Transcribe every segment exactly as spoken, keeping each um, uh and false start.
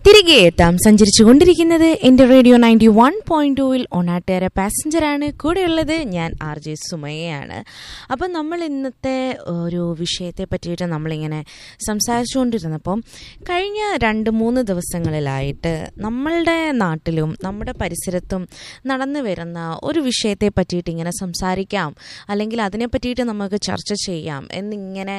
തിരികെ എത്താം. സഞ്ചരിച്ചു കൊണ്ടിരിക്കുന്നത് എൻ്റെ റേഡിയോ നയൻറ്റി വൺ പോയിന്റ് ടൂവിൽ ഒണാട്ടുകാര പാസഞ്ചറാണ്. കൂടെയുള്ളത് ഞാൻ ആർ ജെ സുമയ്യയാണ്. അപ്പം നമ്മൾ ഇന്നത്തെ ഒരു വിഷയത്തെ പറ്റിയിട്ട് നമ്മളിങ്ങനെ സംസാരിച്ചുകൊണ്ടിരുന്നപ്പം കഴിഞ്ഞ രണ്ട് മൂന്ന് ദിവസങ്ങളിലായിട്ട് നമ്മളുടെ നാട്ടിലും നമ്മുടെ പരിസരത്തും നടന്നു വരുന്ന ഒരു വിഷയത്തെ പറ്റിയിട്ട് ഇങ്ങനെ സംസാരിക്കാം, അല്ലെങ്കിൽ അതിനെ പറ്റിയിട്ട് നമുക്ക് ചർച്ച ചെയ്യാം എന്നിങ്ങനെ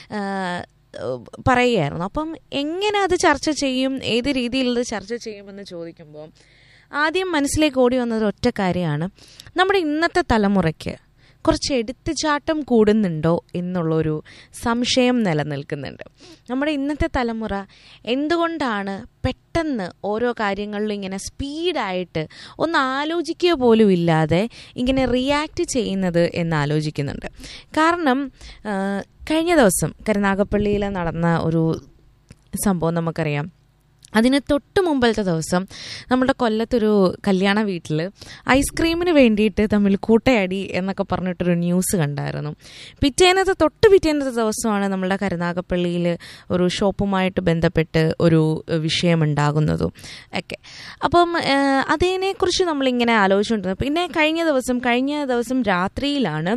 പറയുകയായിരുന്നു. അപ്പം എങ്ങനെ അത് ചർച്ച ചെയ്യും, ഏത് രീതിയിലത് ചർച്ച ചെയ്യുമെന്ന് ചോദിക്കുമ്പോൾ ആദ്യം മനസ്സിലേക്ക് ഓടി വന്നത് ഒറ്റ കാര്യമാണ്, നമ്മുടെ ഇന്നത്തെ തലമുറയ്ക്ക് കുറച്ച് എടുത്തുചാട്ടം കൂടുന്നുണ്ടോ എന്നുള്ളൊരു സംശയം നിലനിൽക്കുന്നുണ്ട്. നമ്മുടെ ഇന്നത്തെ തലമുറ എന്തുകൊണ്ടാണ് പെട്ടെന്ന് ഓരോ കാര്യങ്ങളിലും ഇങ്ങനെ സ്പീഡായിട്ട് ഒന്ന് ആലോചിക്കുക പോലും ഇല്ലാതെ ഇങ്ങനെ റിയാക്റ്റ് ചെയ്യുന്നത് എന്ന് ആലോചിക്കുന്നുണ്ട്. കാരണം കഴിഞ്ഞ ദിവസം കരുനാഗപ്പള്ളിയിൽ നടന്ന ഒരു സംഭവം നമുക്കറിയാം. അതിന് തൊട്ട് മുമ്പത്തെ ദിവസം നമ്മുടെ കൊല്ലത്തൊരു കല്യാണ വീട്ടിൽ ഐസ്ക്രീമിന് വേണ്ടിയിട്ട് തമ്മിൽ കൂട്ടയടി എന്നൊക്കെ പറഞ്ഞിട്ടൊരു ന്യൂസ് കണ്ടായിരുന്നു. പിറ്റേന്നത്തെ തൊട്ട് പിറ്റേന്നത്തെ ദിവസമാണ് നമ്മളുടെ കരുനാഗപ്പള്ളിയിൽ ഒരു ഷോപ്പുമായിട്ട് ബന്ധപ്പെട്ട് ഒരു വിഷയമുണ്ടാകുന്നതും ഒക്കെ. അപ്പം അതിനെക്കുറിച്ച് നമ്മളിങ്ങനെ ആലോചിച്ചുകൊണ്ടിരുന്നത്. പിന്നെ കഴിഞ്ഞ ദിവസം കഴിഞ്ഞ ദിവസം രാത്രിയിലാണ്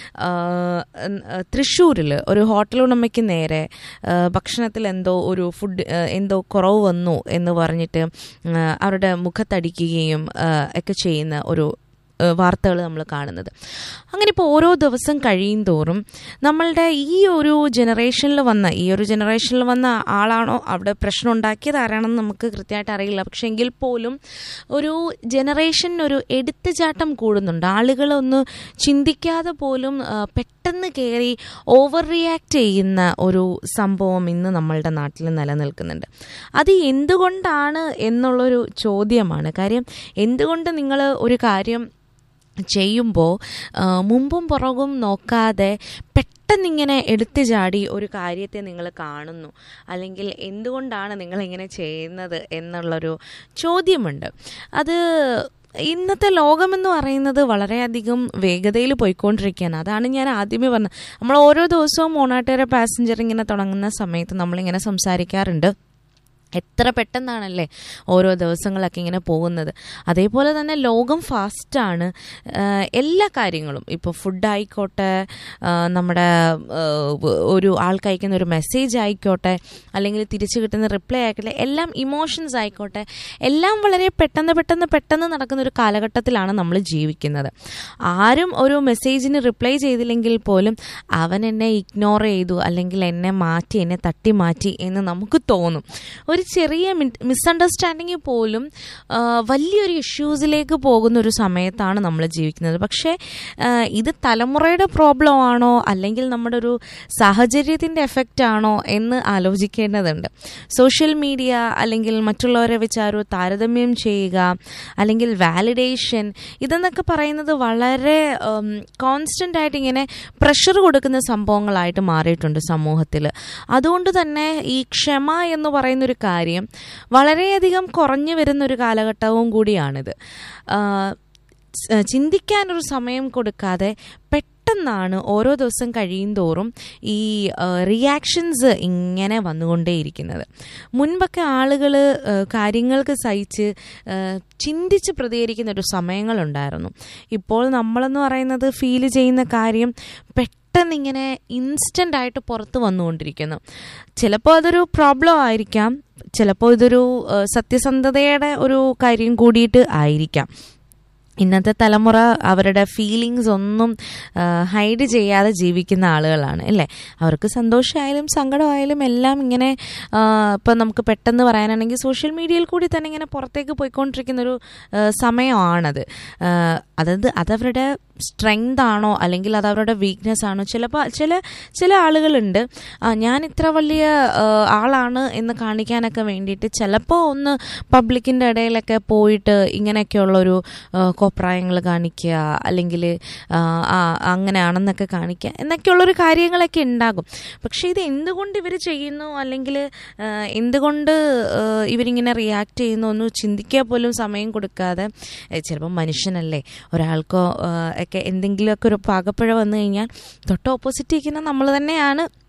തൃശ്ശൂരിൽ ഒരു ഹോട്ടൽ ഉടമയ്ക്ക് നേരെ ഭക്ഷണത്തിൽ എന്തോ ഒരു ഫുഡ് എന്തോ കുറവ് വന്നു എന്ന് പറഞ്ഞിട്ട് അവരുടെ മുഖത്തടിക്കുകയും ഒക്കെ ചെയ്യുന്ന ഒരു വാർത്തകൾ നമ്മൾ കാണുന്നത്. അങ്ങനെ ഇപ്പോൾ ഓരോ ദിവസം കഴിയും തോറും നമ്മളുടെ ഈ ഒരു ജനറേഷനിൽ വന്ന ഈ ഒരു ജനറേഷനിൽ വന്ന ആളാണോ അവിടെ പ്രശ്നം ഉണ്ടാക്കിയത് ആരാണെന്ന് നമുക്ക് കൃത്യമായിട്ട് അറിയില്ല. പക്ഷെ എങ്കിൽ പോലും ഒരു ജനറേഷനൊരു എടുത്തുചാട്ടം കൂടുന്നുണ്ട്. ആളുകളൊന്ന് ചിന്തിക്കാതെ പോലും പെട്ടെന്ന് കയറി ഓവർ റിയാക്ട് ചെയ്യുന്ന ഒരു സംഭവം ഇന്ന് നമ്മളുടെ നാട്ടിൽ നിലനിൽക്കുന്നുണ്ട്. അത് എന്തുകൊണ്ടാണ് എന്നുള്ളൊരു ചോദ്യമാണ്. കാര്യം എന്തുകൊണ്ട് നിങ്ങൾ ഒരു കാര്യം ചെയ്യുമ്പോൾ മുമ്പും പുറകും നോക്കാതെ പെട്ടെന്നിങ്ങനെ എടുത്തു ചാടി ഒരു കാര്യത്തെ നിങ്ങൾ കാണുന്നു, അല്ലെങ്കിൽ എന്തുകൊണ്ടാണ് നിങ്ങളിങ്ങനെ ചെയ്യുന്നത് എന്നുള്ളൊരു ചോദ്യമുണ്ട്. അത് ഇന്നത്തെ ലോകമെന്ന് പറയുന്നത് വളരെയധികം വേഗതയിൽ പോയിക്കൊണ്ടിരിക്കുകയാണ്. അതാണ് ഞാൻ ആദ്യമേ പറഞ്ഞത്. നമ്മൾ ഓരോ ദിവസവും ഓണാട്ടുകാര പാസഞ്ചർ ഇങ്ങനെ തുടങ്ങുന്ന സമയത്ത് നമ്മളിങ്ങനെ സംസാരിക്കാറുണ്ട്, എത്ര പെട്ടെന്നാണല്ലേ ഓരോ ദിവസങ്ങളൊക്കെ ഇങ്ങനെ പോകുന്നത്. അതേപോലെ തന്നെ ലോകം ഫാസ്റ്റാണ്. എല്ലാ കാര്യങ്ങളും ഇപ്പോൾ ഫുഡായിക്കോട്ടെ, നമ്മുടെ ഒരു ആൾക്ക് അയക്കുന്ന ഒരു മെസ്സേജ് ആയിക്കോട്ടെ, അല്ലെങ്കിൽ തിരിച്ചു കിട്ടുന്ന റിപ്ലൈ ആയിക്കോട്ടെ, എല്ലാം ഇമോഷൻസ് ആയിക്കോട്ടെ, എല്ലാം വളരെ പെട്ടെന്ന് പെട്ടെന്ന് പെട്ടെന്ന് നടക്കുന്ന ഒരു കാലഘട്ടത്തിലാണ് നമ്മൾ ജീവിക്കുന്നത്. ആരും ഒരു മെസ്സേജിന് റിപ്ലൈ ചെയ്തില്ലെങ്കിൽ പോലും അവൻ എന്നെ ഇഗ്നോർ ചെയ്തു, അല്ലെങ്കിൽ എന്നെ മാറ്റി, എന്നെ തട്ടി മാറ്റി എന്ന് നമുക്ക് തോന്നും. ഒരു ചെറിയ മിസ്അണ്ടർസ്റ്റാൻഡിങ് പോലും വലിയൊരു ഇഷ്യൂസിലേക്ക് പോകുന്ന ഒരു സമയത്താണ് നമ്മൾ ജീവിക്കുന്നത്. പക്ഷേ ഇത് തലമുറയുടെ പ്രോബ്ലം ആണോ, അല്ലെങ്കിൽ നമ്മുടെ ഒരു സാഹചര്യത്തിൻ്റെ എഫക്റ്റ് ആണോ എന്ന് ആലോചിക്കേണ്ടതുണ്ട്. സോഷ്യൽ മീഡിയ അല്ലെങ്കിൽ മറ്റുള്ളവരെ വെച്ച് ആ ഒരു താരതമ്യം ചെയ്യുക, അല്ലെങ്കിൽ വാലിഡേഷൻ, ഇതെന്നൊക്കെ പറയുന്നത് വളരെ കോൺസ്റ്റൻ്റ് ആയിട്ട് ഇങ്ങനെ പ്രഷർ കൊടുക്കുന്ന സംഭവങ്ങളായിട്ട് മാറിയിട്ടുണ്ട് സമൂഹത്തിൽ. അതുകൊണ്ട് തന്നെ ഈ ക്ഷമ എന്ന് പറയുന്നൊരു കാര്യം വളരെയധികം കുറഞ്ഞു വരുന്നൊരു കാലഘട്ടവും കൂടിയാണിത്. ചിന്തിക്കാനൊരു സമയം കൊടുക്കാതെ പെട്ടെന്നാണ് ഓരോ ദിവസം കഴിയും തോറും ഈ റിയാക്ഷൻസ് ഇങ്ങനെ വന്നുകൊണ്ടേയിരിക്കുന്നത്. മുൻപൊക്കെ ആളുകൾ കാര്യങ്ങൾക്ക് സഹിച്ച് ചിന്തിച്ച് പ്രതികരിക്കുന്ന ഒരു സമയങ്ങളുണ്ടായിരുന്നു. ഇപ്പോൾ നമ്മളെന്ന് പറയുന്നത് ഫീൽ ചെയ്യുന്ന കാര്യം പെട്ടെന്നിങ്ങനെ ഇൻസ്റ്റൻ്റ് ആയിട്ട് പുറത്ത് വന്നുകൊണ്ടിരിക്കുന്നു. ചിലപ്പോൾ അതൊരു പ്രോബ്ലം ആയിരിക്കാം, ചിലപ്പോൾ ഇതൊരു സത്യസന്ധതയുടെ ഒരു കാര്യം കൂടിയിട്ട് ആയിരിക്കാം. ഇന്നത്തെ തലമുറ അവരുടെ ഫീലിങ്സ് ഒന്നും ഹൈഡ് ചെയ്യാതെ ജീവിക്കുന്ന ആളുകളാണ് അല്ലേ. അവർക്ക് സന്തോഷമായാലും സങ്കടമായാലും എല്ലാം ഇങ്ങനെ ഇപ്പം നമുക്ക് പെട്ടെന്ന് പറയാനാണെങ്കിൽ സോഷ്യൽ മീഡിയയിൽ കൂടി തന്നെ ഇങ്ങനെ പുറത്തേക്ക് പോയിക്കൊണ്ടിരിക്കുന്നൊരു സമയമാണത്. അതായത് അതവരുടെ സ്ട്രെങ്ത് ആണോ, അല്ലെങ്കിൽ അത് അവരുടെ വീക്ക്നെസ് ആണോ? ചിലപ്പോൾ ചില ചില ആളുകളുണ്ട് ഞാൻ ഇത്ര വലിയ ആളാണ് എന്ന് കാണിക്കാനൊക്കെ വേണ്ടിയിട്ട് ചിലപ്പോൾ ഒന്ന് പബ്ലിക്കിൻ്റെ ഇടയിലൊക്കെ പോയിട്ട് ഇങ്ങനെയൊക്കെയുള്ളൊരു കോപ്രായങ്ങൾ കാണിക്കുക, അല്ലെങ്കിൽ അങ്ങനെയാണെന്നൊക്കെ കാണിക്കുക എന്നൊക്കെയുള്ളൊരു കാര്യങ്ങളൊക്കെ ഉണ്ടാകും. പക്ഷേ ഇത് എന്തുകൊണ്ട് ഇവർ ചെയ്യുന്നു, അല്ലെങ്കിൽ എന്തുകൊണ്ട് ഇവരിങ്ങനെ റിയാക്ട് ചെയ്യുന്നു എന്ന് ചിന്തിക്കാൻ പോലും സമയം കൊടുക്കാതെ, ചിലപ്പോൾ മനുഷ്യനല്ലേ, ഒരാൾക്കോ ഒക്കെ എന്തെങ്കിലുമൊക്കെ ഒരു പാകപ്പിഴ വന്നു കഴിഞ്ഞാൽ തൊട്ട് ഓപ്പോസിറ്റ് ഇരിക്കുന്ന നമ്മൾ തന്നെയാണ്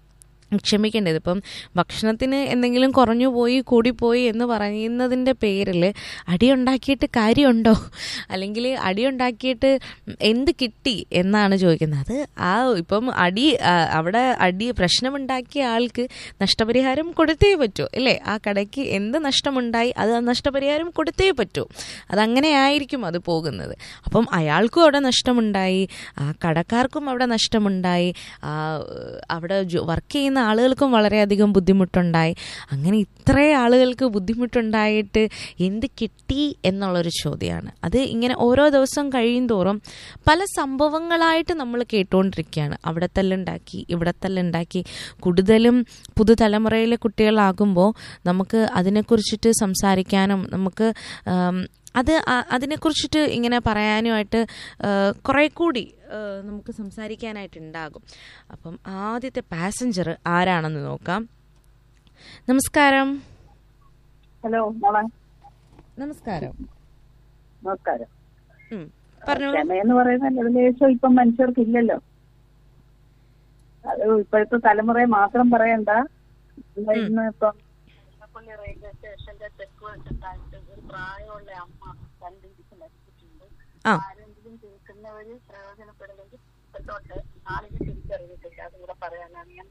ക്ഷമിക്കേണ്ടത്. ഇപ്പം ഭക്ഷണത്തിന് എന്തെങ്കിലും കുറഞ്ഞു പോയി കൂടിപ്പോയി എന്ന് പറയുന്നതിൻ്റെ പേരിൽ അടിയുണ്ടാക്കിയിട്ട് കാര്യമുണ്ടോ, അല്ലെങ്കിൽ അടിയുണ്ടാക്കിയിട്ട് എന്ത് കിട്ടി എന്നാണ് ചോദിക്കുന്നത്. അത് ആ ഇപ്പം അടി അവിടെ അടി പ്രശ്നമുണ്ടാക്കിയ ആൾക്ക് നഷ്ടപരിഹാരം കൊടുത്തേ പറ്റൂ അല്ലേ? ആ കടയ്ക്ക് എന്ത് നഷ്ടമുണ്ടായി അത് ആ നഷ്ടപരിഹാരം കൊടുത്തേ പറ്റൂ. അതങ്ങനെ ആയിരിക്കും അത് പോകുന്നത്. അപ്പം അയാൾക്കും അവിടെ നഷ്ടമുണ്ടായി, ആ കടക്കാർക്കും അവിടെ നഷ്ടമുണ്ടായി, അവിടെ വർക്ക് ചെയ്യുന്ന ആളുകൾക്കും വളരെയധികം ബുദ്ധിമുട്ടുണ്ടായി. അങ്ങനെ ഇത്ര ആളുകൾക്ക് ബുദ്ധിമുട്ടുണ്ടായിട്ട് എന്ത് കിട്ടി എന്നുള്ളൊരു ചോദ്യമാണ്. അത് ഇങ്ങനെ ഓരോ ദിവസം കഴിയും തോറും പല സംഭവങ്ങളായിട്ട് നമ്മൾ കേട്ടുകൊണ്ടിരിക്കുകയാണ്. അവിടെ തല്ലുണ്ടാക്കി ഇവിടെ തല്ലുണ്ടാക്കി. കൂടുതലും പുതുതലമുറയിലെ കുട്ടികളാകുമ്പോൾ നമുക്ക് അതിനെക്കുറിച്ചിട്ട് സംസാരിക്കാനും നമുക്ക് അത് അതിനെക്കുറിച്ചിട്ട് ഇങ്ങനെ പറയാനുമായിട്ട് കുറേ കൂടി നമുക്ക് സംസാരിക്കാനായിട്ടുണ്ടാകും. അപ്പം ആദ്യത്തെ പാസഞ്ചർ ആരാണെന്ന് നോക്കാം. നമസ്കാരം. ഹലോ മോളെ. നമസ്കാരം. നമസ്കാരം. പറഞ്ഞോളൂ. ക്ഷമയെന്ന് പറയുന്ന ലെവലേശം ഇപ്പം മനുഷ്യർക്കില്ലല്ലോ. അത് ഇപ്പോഴത്തെ തലമുറയെ മാത്രം പറയണ്ട. ഇന്ന് ഇപ്പം റെയിൽവേ സ്റ്റേഷന്റെ ചെക്ക് വെച്ചിട്ടായിട്ട് ഒരു പ്രായമുള്ള അമ്മ കണ്ടിരിച്ച് മരിച്ചിട്ടുണ്ട്. ആരെങ്കിലും കേൾക്കുന്നവര് പ്രയോജനപ്പെടുന്നെങ്കിൽ ഇപ്പോഴത്തോട്ട് ആളുകൾ തിരിച്ചറിഞ്ഞിട്ടില്ല. അതുകൂടെ പറയാനാണ് ഞാൻ.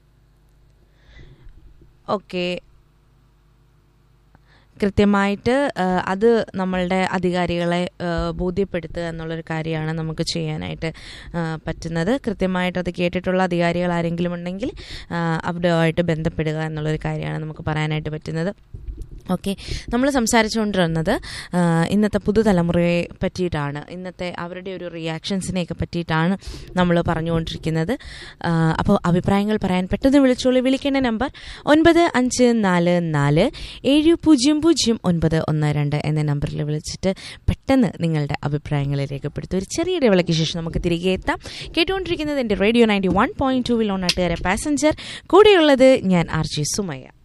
ഓക്കെ, കൃത്യമായിട്ട് അത് നമ്മളുടെ അധികാരികളെ ബോധ്യപ്പെടുത്തുക എന്നുള്ളൊരു കാര്യമാണ് നമുക്ക് ചെയ്യാനായിട്ട് പറ്റുന്നത്. കൃത്യമായിട്ട് അത് കേട്ടിട്ടുള്ള അധികാരികൾ ആരെങ്കിലും ഉണ്ടെങ്കിൽ അവരുമായിട്ട് ബന്ധപ്പെടുക എന്നുള്ളൊരു കാര്യമാണ് നമുക്ക് പറയാനായിട്ട് പറ്റുന്നത്. ഓക്കെ, നമ്മൾ സംസാരിച്ചുകൊണ്ടിരുന്നത് ഇന്നത്തെ പുതുതലമുറയെ പറ്റിയിട്ടാണ്. ഇന്നത്തെ അവരുടെ ഒരു റിയാക്ഷൻസിനെയൊക്കെ പറ്റിയിട്ടാണ് നമ്മൾ പറഞ്ഞുകൊണ്ടിരിക്കുന്നത്. അപ്പോൾ അഭിപ്രായങ്ങൾ പറയാൻ പെട്ടെന്ന് വിളിച്ചോളൂ. വിളിക്കേണ്ട നമ്പർ ഒൻപത് അഞ്ച് നാല് നാല് ഏഴ് പൂജ്യം പൂജ്യം ഒൻപത് ഒന്ന് രണ്ട് എന്ന നമ്പറിൽ വിളിച്ചിട്ട് പെട്ടെന്ന് നിങ്ങളുടെ അഭിപ്രായങ്ങളെ രേഖപ്പെടുത്തും. ഒരു ചെറിയ ഇടവേളയ്ക്ക് ശേഷം നമുക്ക് തിരികെ എത്താം. കേട്ടുകൊണ്ടിരിക്കുന്നത് എൻ്റെ റേഡിയോ നയൻറ്റി വൺ പോയിന്റ് ടൂവിൽ ഓൺ നാട്ടുകാരെ പാസഞ്ചർ. കൂടെയുള്ളത് ഞാൻ ആർ ജെ സുമയ്യ.